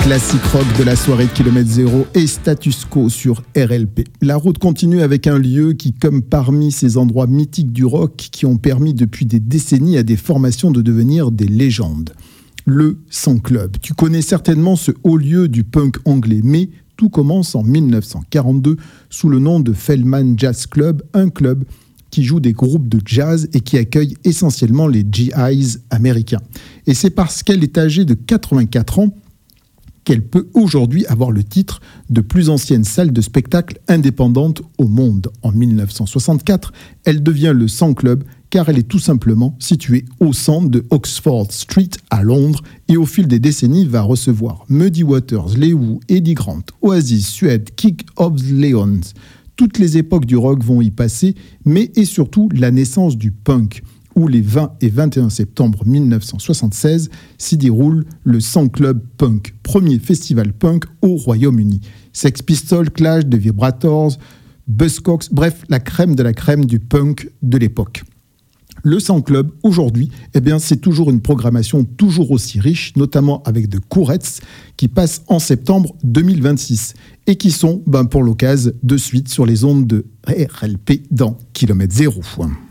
Classique rock de la soirée de Kilomètre Zéro et Status Quo sur RLP. La route continue avec un lieu qui, comme parmi ces endroits mythiques du rock, qui ont permis depuis des décennies à des formations de devenir des légendes. Le Sang Club. Tu connais certainement ce haut lieu du punk anglais, mais tout commence en 1942 sous le nom de Feldman Jazz Club, un club qui joue des groupes de jazz et qui accueille essentiellement les GIs américains. Et c'est parce qu'elle est âgée de 84 ans qu'elle peut aujourd'hui avoir le titre de plus ancienne salle de spectacle indépendante au monde. En 1964, elle devient le Sang Club car elle est tout simplement située au centre de Oxford Street à Londres et au fil des décennies va recevoir Muddy Waters, Les Who, Eddie Grant, Oasis, Suede, King of the Leons. Toutes les époques du rock vont y passer, mais et surtout la naissance du punk, où les 20 et 21 septembre 1976 s'y déroule le Sang Club Punk, premier festival punk au Royaume-Uni. Sex Pistols, Clash, The Vibrators, Buzzcocks, bref, la crème de la crème du punk de l'époque. Le Sang Club, aujourd'hui, c'est toujours une programmation toujours aussi riche, notamment avec The Courettes, qui passe en septembre 2026 et qui sont, pour l'occasion, de suite sur les ondes de RLP dans Kilomètre Zéro.